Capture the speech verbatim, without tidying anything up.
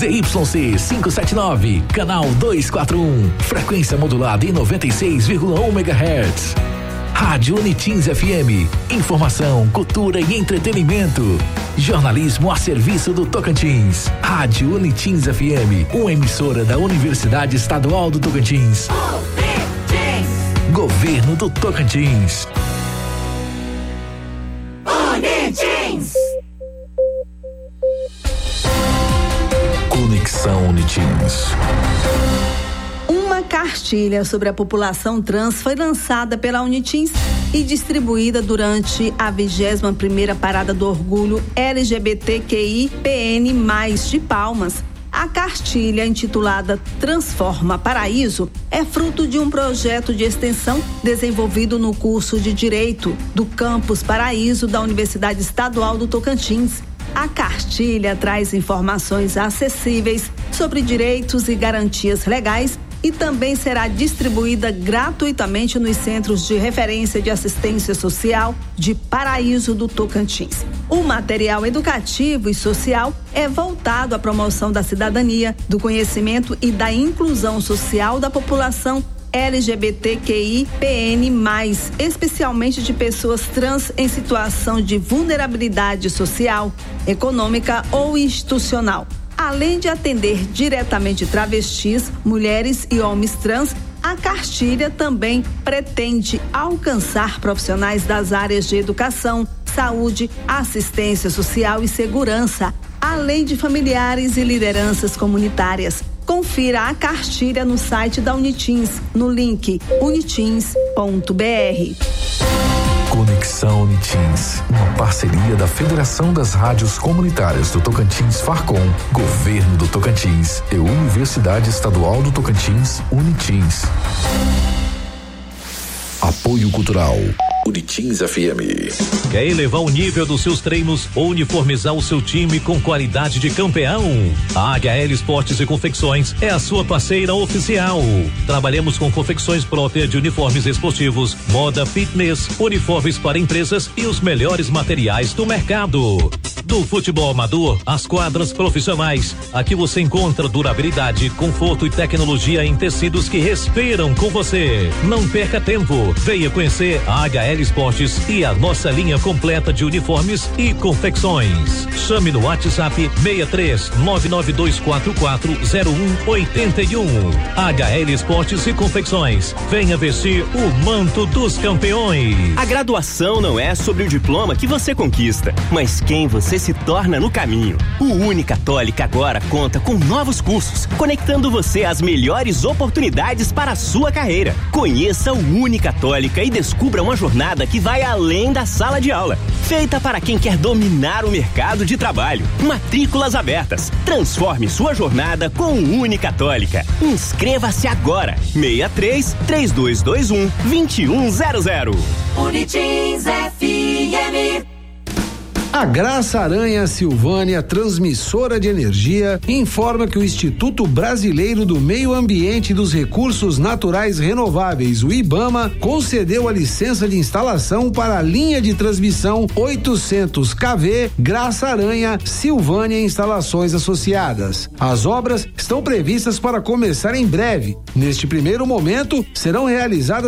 Z Y C quinhentos e setenta e nove, canal duzentos e quarenta e um, frequência modulada em noventa e seis vírgula um megahertz. Rádio Unitins F M, informação, cultura e entretenimento. Jornalismo a serviço do Tocantins. Rádio Unitins F M, uma emissora da Universidade Estadual do Tocantins. Unitins. Governo do Tocantins. Unitins. Conexão Unitins. Uma cartilha sobre a população trans foi lançada pela Unitins e distribuída durante a vigésima primeira Parada do Orgulho L G B T Q I P N mais, de Palmas. A cartilha, intitulada Transforma Paraíso, é fruto de um projeto de extensão desenvolvido no curso de Direito do Campus Paraíso da Universidade Estadual do Tocantins. A cartilha traz informações acessíveis sobre direitos e garantias legais e também será distribuída gratuitamente nos Centros de Referência de Assistência Social de Paraíso do Tocantins. O material educativo e social é voltado à promoção da cidadania, do conhecimento e da inclusão social da população L G B T Q I P N mais, especialmente de pessoas trans em situação de vulnerabilidade social, econômica ou institucional. Além de atender diretamente travestis, mulheres e homens trans, a cartilha também pretende alcançar profissionais das áreas de educação, saúde, assistência social e segurança, além de familiares e lideranças comunitárias. Confira a cartilha no site da Unitins, no link unitins ponto b r. Conexão Unitins, uma parceria da Federação das Rádios Comunitárias do Tocantins Farcom, Governo do Tocantins e Universidade Estadual do Tocantins, Unitins. Apoio Cultural, Unitins F M. Quer elevar o nível dos seus treinos ou uniformizar o seu time com qualidade de campeão? A H L Esportes e Confecções é a sua parceira oficial. Trabalhamos com confecções próprias de uniformes esportivos, moda fitness, uniformes para empresas e os melhores materiais do mercado. Do futebol amador às quadras profissionais, aqui você encontra durabilidade, conforto e tecnologia em tecidos que respiram com você. Não perca tempo, venha conhecer a H L Esportes e a nossa linha completa de uniformes e confecções. Chame no WhatsApp seis três nove nove dois quatro quatro zero um oito um. H L Esportes e Confecções, venha vestir o manto dos campeões. A graduação não é sobre o diploma que você conquista, mas quem você se torna no caminho. O Unicatólica agora conta com novos cursos, conectando você às melhores oportunidades para a sua carreira. Conheça o Unicatólica e descubra uma jornada que vai além da sala de aula, feita para quem quer dominar o mercado de trabalho. Matrículas abertas. Transforme sua jornada com o Unicatólica. Inscreva-se agora. seis três, três dois dois um, dois um zero zero. Unitins F M. A Graça Aranha Silvânia, transmissora de energia, informa que o Instituto Brasileiro do Meio Ambiente e dos Recursos Naturais Renováveis, o IBAMA, concedeu a licença de instalação para a linha de transmissão oitocentos quilovolts Graça Aranha Silvânia Instalações Associadas. As obras estão previstas para começar em breve. Neste primeiro momento, serão realizadas